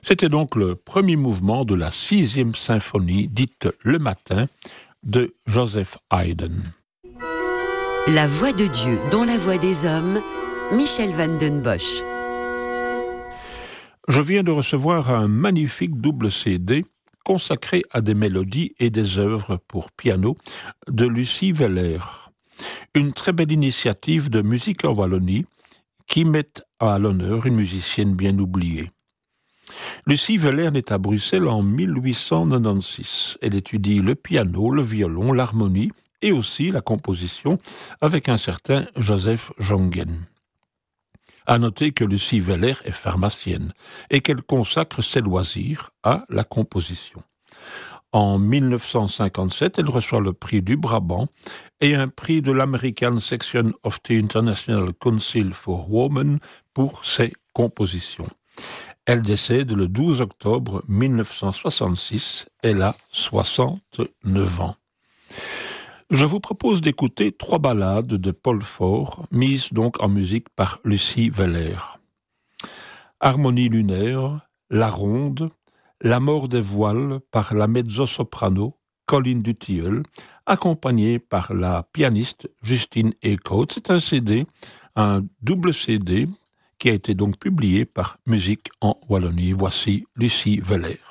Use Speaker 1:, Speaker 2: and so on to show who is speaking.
Speaker 1: C'était donc le premier mouvement de la 6e symphonie, dite Le Matin, de Joseph Haydn.
Speaker 2: La voix de Dieu dans la voix des hommes, Michel van den Bosch.
Speaker 1: Je viens de recevoir un magnifique double CD consacré à des mélodies et des œuvres pour piano de Lucie Weller. Une très belle initiative de musique en Wallonie qui met à l'honneur une musicienne bien oubliée. Lucie Weller naît à Bruxelles en 1896. Elle étudie le piano, le violon, l'harmonie et aussi la composition avec un certain Joseph Jongen. À noter que Lucie Weller est pharmacienne et qu'elle consacre ses loisirs à la composition. En 1957, elle reçoit le prix du Brabant et un prix de l'American Section of the International Council for Women pour ses compositions. Elle décède le 12 octobre 1966. Elle a 69 ans. Je vous propose d'écouter 3 ballades de Paul Faure, mises donc en musique par Lucie Weller. Harmonie lunaire, La Ronde, La mort des voiles par la mezzo-soprano Colline Dutilleul, accompagnée par la pianiste Justine Eekhout. C'est un CD, un double CD, qui a été donc publié par Musique en Wallonie. Voici Lucie Weller.